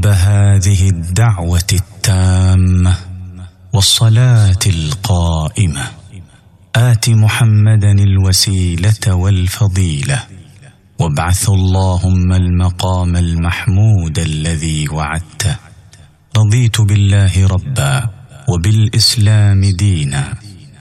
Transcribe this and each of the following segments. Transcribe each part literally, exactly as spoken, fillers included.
هذه الدعوة التامة والصلاة القائمة آت محمدا الوسيلة والفضيلة وابعث اللهم المقام المحمود الذي وعدته. رضيت بالله ربا وبالإسلام دينا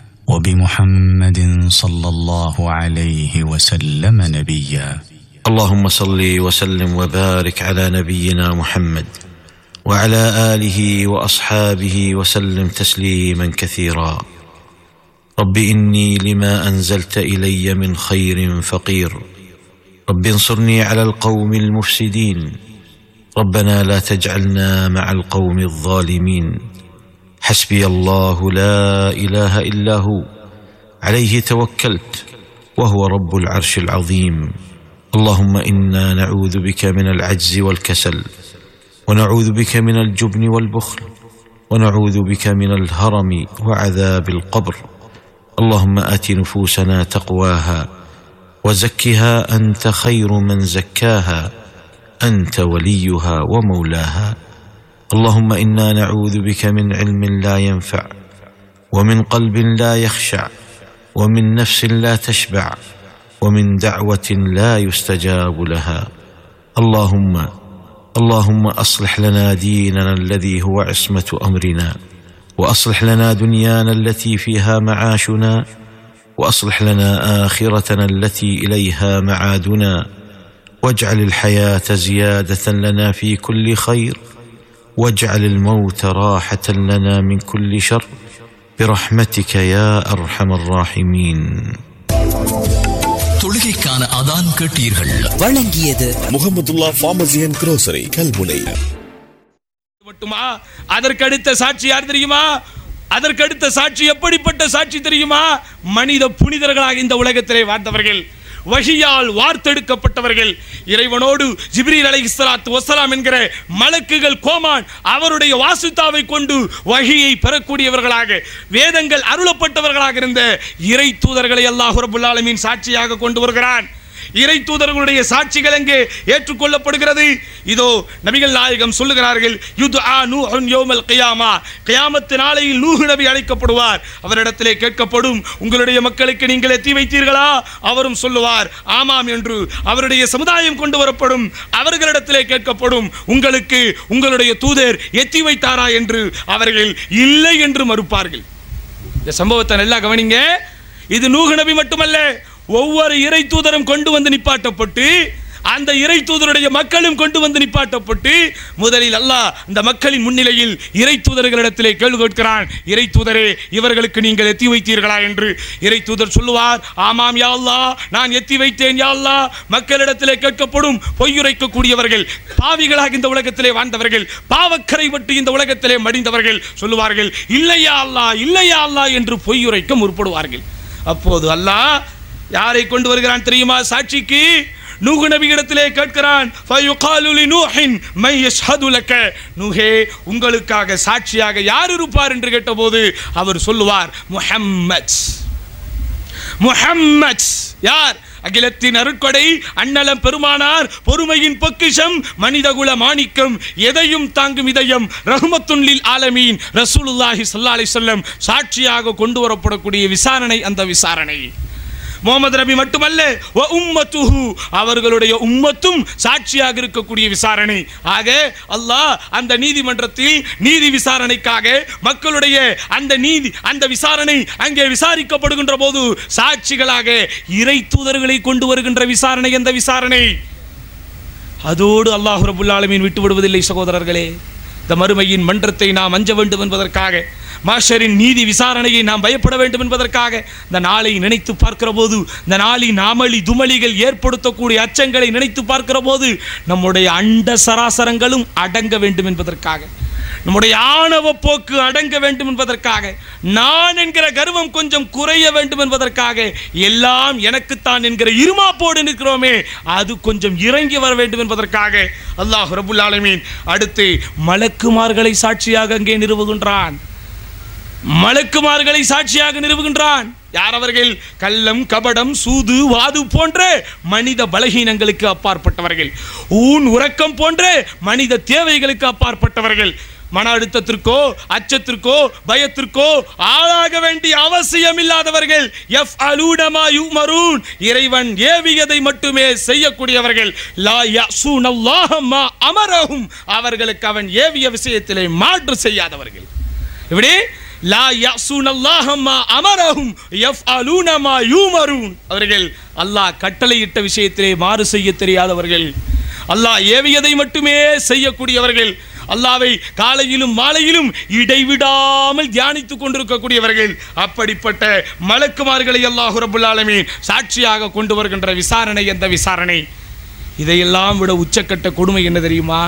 وبمحمد صلى الله عليه وسلم نبيا. اللهم صل وسلم وبارك على نبينا محمد وعلى آله وأصحابه وسلم تسليما كثيرا. رب إني لما أنزلت إلي من خير فقير، رب انصرني على القوم المفسدين، ربنا لا تجعلنا مع القوم الظالمين. حسبي الله لا إله إلا هو عليه توكلت وهو رب العرش العظيم. اللهم إنا نعوذ بك من العجز والكسل، ونعوذ بك من الجبن والبخل، ونعوذ بك من الهرم وعذاب القبر. اللهم آت نفوسنا تقواها وزكها أنت خير من زكاها، أنت وليها ومولاها. اللهم إنا نعوذ بك من علم لا ينفع، ومن قلب لا يخشع، ومن نفس لا تشبع، ومن دعوة لا يستجاب لها. اللهم اللهم أصلح لنا ديننا الذي هو عصمة أمرنا، وأصلح لنا دنيانا التي فيها معاشنا، وأصلح لنا آخرتنا التي إليها معادنا، واجعل الحياة زيادة لنا في كل خير، واجعل الموت راحة لنا من كل شر، برحمتك يا أرحم الراحمين. தொழுகைக்கான அதான் கேட்டீர்கள். வழங்கியது Mahmudullah pharmacy and grocery Kalmunai. மட்டுமா அதற்கடுத்த சாட்சி யார் தெரியுமா? அதற்கடுத்த சாட்சி எப்படிப்பட்ட சாட்சி தெரியுமா? மனித புனிதர்களாக இந்த உலகத்திலே வாழ்ந்தவர்கள், வஹியால் வார்த்தெடுக்கப்பட்டவர்கள், இறைவனோடு ஜிப்ரீல் அலைஹிஸ்ஸலாத்து வஸ்ஸலாம் என்கிற மலக்குகள் கோமான் அவருடைய வாசித்தாவை கொண்டு வஹியை பெறக்கூடியவர்களாக, வேதங்கள் அருளப்பட்டவர்களாக இருந்த இறை தூதர்களை அல்லாஹ் ரப்பல் ஆலமீன் சாட்சியாக கொண்டு வருகிறான். இறை தூதர்களுடைய சாட்சிகள் எங்கே ஏற்றுக்கொள்ளப்படுகிறது? இதோ நபிகள் நாயகம் சொல்லுகிறார்கள், யுத்ஆ நூஹுன் யௌமல் கியாமா, கியாமத் நாளையில் நூஹ் நபி அழைக்கப்படுவார். அவரிடத்திலே கேட்கப்படும், உங்களுடைய மக்களுக்கு நீங்கள் எத்தி வைத்தீர்களா? அவரும் சொல்லுவார் ஆமாம் என்று. அவருடைய சமுதாயம் கொண்டு வரப்படும், அவர்களிடத்திலே கேட்கப்படும், உங்களுக்கு உங்களுடைய தூதர் எத்தி வைத்தாரா என்று. அவர்கள் இல்லை என்று மறுப்பார்கள். இந்த சம்பவத்தை நல்லா கவனிங்க. இது நூஹ் நபி மட்டுமல்ல, ஒவ்வொரு இறை தூதரும் கொண்டு வந்து நிப்பாட்டப்பட்டு, அந்த இறை தூதருடைய மக்களும் கொண்டு வந்து நிப்பாட்டப்பட்டு, முதலில் அல்லாஹ் இந்த மக்களின் முன்னிலையில் இறை தூதர்களிடத்திலே கேள்வி கேட்கிறான், இறை தூதரே இவர்களுக்கு நீங்கள் எத்தி வைத்தீர்களா என்று. இறை தூதர் சொல்லுவார், ஆமாம் யா அல்லாஹ், நான் எத்தி வைத்தேன் யா அல்லாஹ். மக்களிடத்திலே கேட்கப்படும், பொய்யுரைக்கக்கூடியவர்கள், பாவிகளாக இந்த உலகத்திலே வாழ்ந்தவர்கள், பாவக்கரை விட்டு இந்த உலகத்திலே மடிந்தவர்கள் சொல்லுவார்கள், இல்லையா அல்லாஹ், இல்லையா அல்லாஹ் என்று பொய்யுரைக்க முற்படுவார்கள். அப்போது அல்லாஹ் யாரை கொண்டு வருகிறான் தெரியுமா சாட்சிக்கு? நூஹ் நபியிடத்திலே கேட்கிறான், ஃபயுகாலு லிநூஹின் மை யஷ்ஹது லக, நூஹே உங்களுக்காக சாட்சியாக யார் இருப்பார் என்று கேட்டபோது அவர் சொல்லுவார், முஹம்மத். முஹம்மத் யார்? அகிலத்தின் அருட்கொடை, அண்ணலம் பெருமானார், பொறுமையின் பொக்கிஷம், மனிதகுல மாணிக்கம், எதையும் தாங்கும் இதயம், ரஹ்மத்துன் லில் ஆலமீன் ரசூலுல்லாஹி ஸல்லல்லாஹு அலைஹி வஸல்லம் சாட்சியாக கொண்டு வரப்படக்கூடிய விசாரணை. அந்த விசாரணை முஹம்மது நபி மட்டுமல்ல, வ உம்மத்துஹு அவர்களுடைய உம்மத்தும் சாட்சியாக இருக்கக்கூடிய விசாரணை. ஆக அல்லாஹ் அந்த நீதிமன்றத்தில் நீதி விசாரணைக்காக மக்களுடைய அந்த நீதி அந்த விசாரணை அங்கே விசாரிக்கப்படுகின்ற போது சாட்சிகளாக இறை தூதர்களை கொண்டு வருகின்ற விசாரணை. அந்த விசாரணை அதோடு அல்லாஹ் ரப்பல் ஆலமீன் விட்டு விடுவதில்லை சகோதரர்களே. இந்த மறுமையின் மன்றத்தை நாம் அஞ்ச வேண்டும் என்பதற்காக, மாஷரின் நீதி விசாரணையை நாம் பயப்பட வேண்டும் என்பதற்காக, இந்த நாளை நினைத்து பார்க்கிற போது, இந்த நாளின் அமளி துமளிகள் ஏற்படுத்தக்கூடிய அச்சங்களை நினைத்து பார்க்கிற போது நம்முடைய அண்ட சராசரங்களும் அடங்க வேண்டும் என்பதற்காக, நம்முடைய ஆணவ போக்கு அடங்க வேண்டும் என்பதற்காக, நான் என்கிற கர்வம் கொஞ்சம் குறைய வேண்டும் என்பதற்காக, எல்லாம் எனக்குத்தான் என்கிற இருமாப்போடு நிற்கிறோமே அது கொஞ்சம் இறங்கி வர வேண்டும் என்பதற்காக அல்லாஹ் ரப்பல் ஆலமீன் அடுத்து மலக்குமார்களை சாட்சியாக அங்கே நிறுவுகின்றான். மலக்குமார்களை சாட்சியாக நிறுவுகின்றான். யார் அவர்கள்? கள்ளம், கபடம், சூது, வாது போன்ற மனித பலகீனங்களுக்கு அப்பாற்பட்டவர்கள், ஊன் உறக்கம் போன்ற மனித தேவைகளுக்கு அப்பாற்பட்டவர்கள். மன அழுத்தத்திற்கோ அச்சத்திற்கோ பயத்திற்கோ ஆளாக வேண்டிய அவசியம் இல்லாதவர்கள். யஃப்அலூன மா யுமரூன், இறைவன் ஏவியதை மட்டுமே செய்யக்கூடியவர்கள். லா யஸூனல்லாஹ மா அமரஹும், அவர்களுக்கு அவன் ஏவிய விஷயத்திலே மாற்று செய்யாதவர்கள். இப்படி லா யஸூனல்லாஹ மா அமரஹும் யஃப்அலூன மா யுமரூன், அவர்கள் அல்லாஹ் கட்டளையிட்ட விஷயத்திலே மாறு செய்ய தெரியாதவர்கள். அல்லாஹ் ஏவியதை மட்டுமே செய்யக்கூடியவர்கள். அல்லாஹ்வை காலையிலும் மாலையிலும் இடைவிடாமல் தியானித்துக் கொண்டிருக்கக்கூடியவர்கள். அப்படிப்பட்ட மலக்குமார்களை அல்லாஹ் ரப்பல் ஆலமீன் சாட்சியாக கொண்டு வருகின்ற விசாரணை எந்த விசாரணை? இதையெல்லாம் விட உச்சக்கட்ட கொடுமை என்ன தெரியுமா?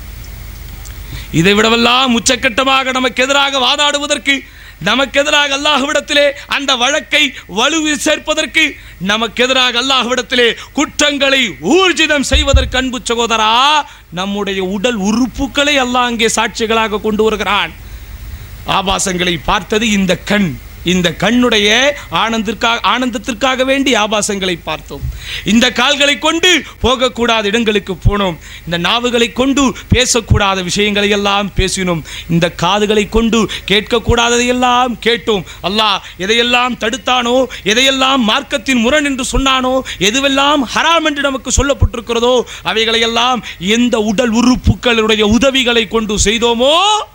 இதை விடவெல்லாம் உச்சக்கட்டமாக நமக்கு எதிராக வாதாடுவதற்கு, நமக்கு எதிராக அல்லாஹ்விடத்திலே அந்த வழக்கை வலுவி சேர்ப்பதற்கு, நமக்கு எதிராக அல்லாஹ்விடத்திலே குற்றங்களை ஊர்ஜிதம் செய்வதற்கு, அன்பு சகோதரா, நம்முடைய உடல் உறுப்புகளை அல்லாஹ் அங்கே சாட்சிகளாக கொண்டு வருகிறான். ஆபாசங்களை பார்த்தது இந்த கண். இந்த கண்ணுடைய ஆனந்திற்காக ஆனந்தத்திற்காக வேண்டி ஆபாசங்களை பார்த்தோம். இந்த கால்களை கொண்டு போகக்கூடாத இடங்களுக்கு போனோம். இந்த நாவுகளை கொண்டு பேசக்கூடாத விஷயங்களை எல்லாம் பேசினோம். இந்த காதுகளை கொண்டு கேட்கக்கூடாததையெல்லாம் கேட்டோம். அல்லாஹ் எதையெல்லாம் தடுத்தானோ, எதையெல்லாம் மார்க்கத்தின் முரண் என்று சொன்னானோ, எதுவெல்லாம் ஹராம் என்று நமக்கு சொல்லப்பட்டிருக்கிறதோ, அவைகளையெல்லாம் எந்த உடல் உறுப்புகளுடைய உதவிகளை கொண்டு செய்தோமோ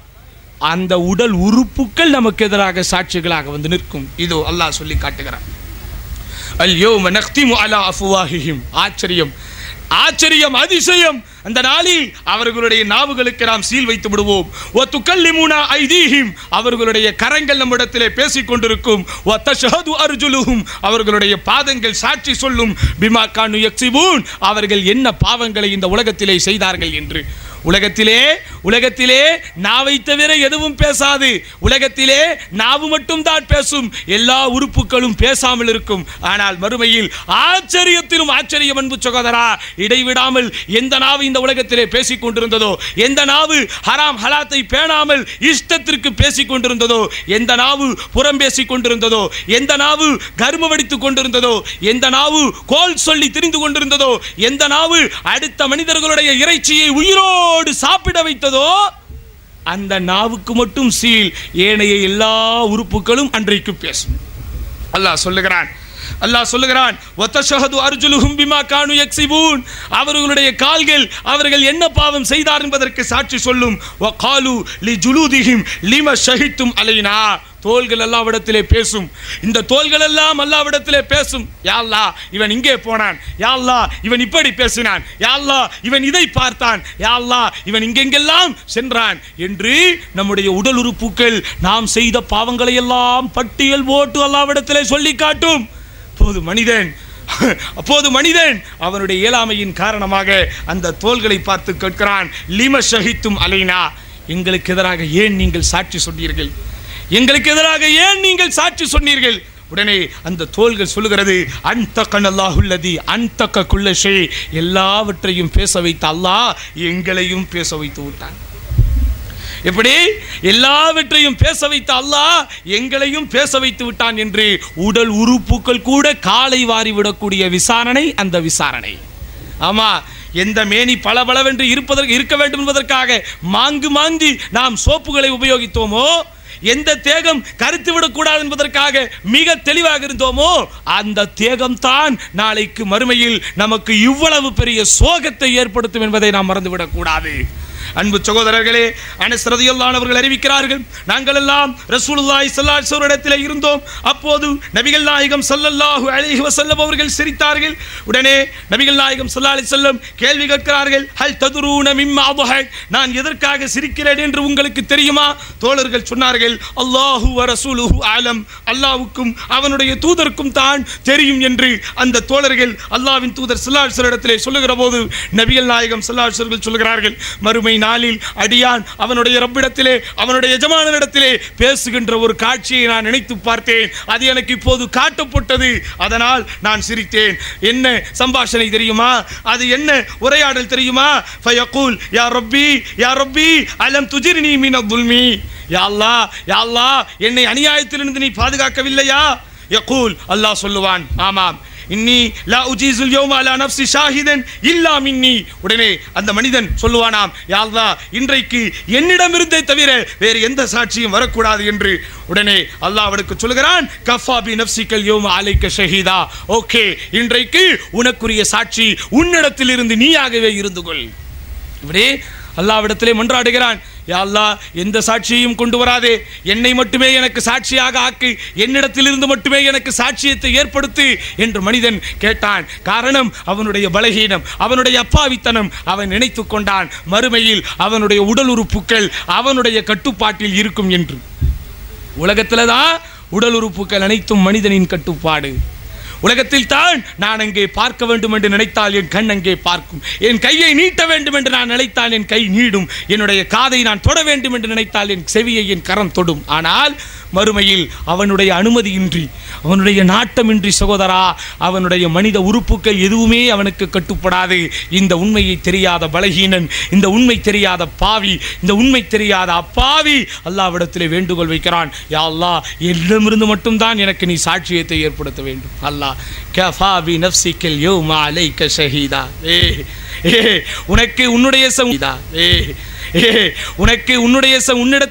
அந்த உடல் உறுப்புகள் நமக்கு எதிராக சாட்சிகளாக வந்து நிற்கும். இதோ அல்லாஹ் சொல்லி காட்டுகிறான். அல்யௌம நக்திமு அலா அஃப்வாஹிஹிம். ஆச்சரியம், ஆச்சரியம், அதிசயம். அந்த நாளில் அவர்களுடைய நாவுகளுக்கு நாம் சீல் வைத்து விடுவோம். வ துகல்லிமுனா ஐதீஹிம், அவர்களுடைய கரங்கள் நம்மிடத்திலே பேசிக் கொண்டிருக்கும். வ தஷ்ஹது அர்ஜுலுஹும், அவர்களுடைய பாதங்கள் சாட்சி சொல்லும். பிமா கானு யக்ஸிபூன், அவர்கள் என்ன பாவங்களை இந்த உலகத்திலே செய்தார்கள் என்று. உலகத்திலே உலகத்திலே நாவை தவிர எதுவும் பேசாது. உலகத்திலே நாவு மட்டும் தான் பேசும், எல்லா உறுப்புகளும் பேசாமல் இருக்கும். ஆனால் மறுமையில் ஆச்சரியத்திலும் ஆச்சரியம், அன்பு சகோதரா, இடைவிடாமல் எந்த நாவு இந்த உலகத்திலே பேசிக் கொண்டிருந்ததோ, எந்த நாவு ஹராம் ஹலாத்தை பேணாமல் இஷ்டத்திற்கு பேசிக் கொண்டிருந்ததோ, எந்த நாவு புறம் பேசிக் கொண்டிருந்ததோ, எந்த நாவு கர்மவடித்துக் கொண்டிருந்ததோ, எந்த நாவு கோல் சொல்லி திரிந்து கொண்டிருந்ததோ, எந்த நாவு அடுத்த மனிதர்களுடைய இறைச்சியை உயிரோடு சாப்பிட வைத்ததோ, அந்த நாவுக்கு மட்டும் சீல், ஏனைய எல்லா உறுப்புகளும் அன்றைக்கு பேசும். அல்லாஹ் சொல்லுகிறான் அல்லாஹ் சொல்லுகிறான் வதஷஹது அர்ஜுலுஹும் பிமா கானு யக்ஸிபூன், அவர்களுடைய கால்கள் அவர்கள் என்ன பாவம் செய்தார் என்பதற்கு சாட்சி சொல்லும். வகாலு லிஜுலூதிஹிம் லிம ஷஹித்தும் அலைனா, தோள்கள் அல்லாஹ்விடத்திலே பேசும். இந்த தோள்கள் எல்லாம் அல்லாஹ்விடத்திலே பேசும். யா அல்லாஹ், இவன் இங்கே போனான். யா அல்லாஹ், இவன் இப்படி பேசினான். யா அல்லாஹ், இவன் இதை பார்த்தான். யா அல்லாஹ், இவன் இங்கெங்கெல்லாம் சென்றான் என்று நம்முடைய உடல் உறுப்புகள் நாம் செய்த பாவங்களை எல்லாம் பட்டியல் போட்டு அல்லாஹ்விடத்திலே சொல்லி காட்டும். அப்போது மனிதன் அப்போது மனிதன் அவனுடைய இயலாமையின் காரணமாக அந்த தோள்களை பார்த்து கேட்கிறான், லிம ஷஹித்தும் அலைனா, எங்களுக்கு எதிராக ஏன் நீங்கள் சாட்சி சொன்னீர்கள்? எங்களுக்கு எதிராக ஏன் நீங்கள் சாட்சி சொன்னீர்கள்? உடனே அந்த தோள்கள் சொல்லுகிறது, அன்தகன் அல்லாஹுல்லதி அன்தக குல்ல ஷை, எல்லாவற்றையும் பேச வைத்த அல்லாஹ் எங்களையும் பேச வைத்து விட்டான். எப்படி எல்லாவற்றையும் பேச வைத்த அல்லாஹ் எங்களையும் பேச வைத்து விட்டான் என்று உடல் உறுப்புகள் கூட காலை வாரி விடக்கூடிய விசாரணை அந்த விசாரணை. ஆமா, எந்த மேனி பளபளவென்று இருப்பதற்கு இருக்க வேண்டும் என்பதற்காக மாங்கு மாங்கி நாம் சோப்புகளை உபயோகித்தோமோ, எந்த தேகம் கருத்து விடக்கூடாது என்பதற்காக மிக தெளிவாக இருந்தோமோ, அந்த தேகம் தான் நாளைக்கு மறுமையில் நமக்கு இவ்வளவு பெரிய சோகத்தை ஏற்படுத்தும் என்பதை நாம் மறந்துவிடக் கூடாது. அன்பு சகோதரர்களே, அனஸ் ரலியல்லாஹு அவர்கள் அறிவிக்கிறார்கள், நாங்கள் எல்லாம் ரசூலுல்லாஹி ஸல்லல்லாஹு அலைஹி வஸல்லம் இடத்திலே இருந்தோம். அப்போது நபிகள் நாயகம் ஸல்லல்லாஹு அலைஹி வஸல்லம் அவர்கள் சிரித்தார்கள். உடனே நபிகள் நாயகம் ஸல்லல்லாஹு அலைஹி வஸல்லம் கேள்வி கேட்கிறார்கள், ஹல் ததுரூன மிம்மா அத்ஹக், நான் எதற்காக சிரிக்கிறேன் என்று உங்களுக்கு தெரியுமா? தோழர்கள் சொன்னார்கள், அல்லாஹு வ ரசூலுஹு அலம், அல்லாஹ்வுக்கும் அவனுடைய தூதருக்கும் தான் தெரியும் என்று அந்த தோழர்கள் அல்லாஹ்வின் தூதர் ஸல்லல்லாஹு அலைஹி வஸல்லம் இடத்திலே சொல்லுகிற போது நபிகள் நாயகம் ஸல்லல்லாஹு அலைஹி வஸல்லம் சொல்கிறார்கள், மறுமை நாளில் அடியான் அவனுடைய ரப்பிடத்திலே அவனுடைய எஜமானனிடத்திலே பேசுகின்ற ஒரு காட்சியை நான் நினைத்து பார்த்தேன். அது எனக்கு இப்போது காட்டப்பட்டது. அதனால் நான் சிரித்தேன். என்ன சம்பாஷணை தெரியுமா? அது என்ன உரையாடல் தெரியுமா? ஃபயகூல் யா ரப்பி யா ரப்பி அலம் துஜிர்னி மின துல்மி. யா அல்லாஹ் யா அல்லாஹ், என்னை அநியாயத்திலிருந்து நீ பாதுகாக்கவில்லையா? யகூல், அல்லாஹ் சொல்லுவான், ஆமாம், இன்னி லா உஜீசுல் யௌம அலா நஃப்ஸி ஷாஹிதன் இல்லா மின்னி. உடனே அந்த மனிதன் சொல்லுவானாம், யா அல்லாஹ், இன்றைக்கு என்னிடமிருந்தே தவிர வேறு எந்த சாட்சியும் வரக்கூடாது என்று. உடனே அல்லாஹ் அவனுக்கு சொல்கிறான், கஃபா பி நஃப்ஸிகல் யௌம அலைக ஷஹீதா. ஓகே, இன்றைக்கு உனக்குரிய சாட்சி உன்னிடத்தில் இருந்து நீயாகவே இருந்து கொள். இப்படி அல்லாஹ்விடத்திலே மன்றாடுகிறான், யா அல்லாஹ், எந்த சாட்சியையும் கொண்டு வராதே, என்னை மட்டுமே எனக்கு சாட்சியாக ஆக்கு, என்னிடத்திலிருந்து மட்டுமே எனக்கு சாட்சியத்தை ஏற்படுத்து என்று மனிதன் கேட்டான். காரணம் அவனுடைய பலகீனம், அவனுடைய அப்பாவித்தனம். அவன் நினைத்து கொண்டான் மறுமையில் அவனுடைய உடல் உறுப்புகள் அவனுடைய கட்டுப்பாட்டில் இருக்கும் என்று. உலகத்தில் தான் உடல் உறுப்புகள் அனைத்தும் மனிதனின் கட்டுப்பாடு. உலகத்தில் தான் நான் அங்கே பார்க்க வேண்டும் என்று நினைத்தால் என் கண் அங்கே பார்க்கும், என் கையை நீட்ட வேண்டும் என்று நான் நினைத்தால் என் கை நீடும், என்னுடைய காதை நான் தொட வேண்டும் என்று நினைத்தால் என் செவியை என் கரம் தொடும். ஆனால் மறுமையில் அவனுடைய அனுமதியின்றி, அவனுடைய நாட்டமின்றி சகோதரா, அவனுடைய மனித உறுப்புகள் எதுவுமே அவனுக்கு கட்டுப்படாது. இந்த உண்மையை தெரியாத பலகீனன், இந்த உண்மை தெரியாத பாவி, இந்த உண்மை தெரியாத அப்பாவி அல்லாஹ்விடத்திலே வேண்டுகோள் வைக்கிறான், யா அல்லாஹ், என்னிடமிருந்து மட்டும்தான் எனக்கு நீ சாட்சியத்தை ஏற்படுத்த வேண்டும். அல்லாஹ், கஃபா பி நஃப்ஸிகல் யௌம அலைக ஷஹீதா. ஏ ஏ உனக்கு உன்னுடைய ச ஏ ஏ உனக்கு உன்னுடைய ச உன்னிடத்தில்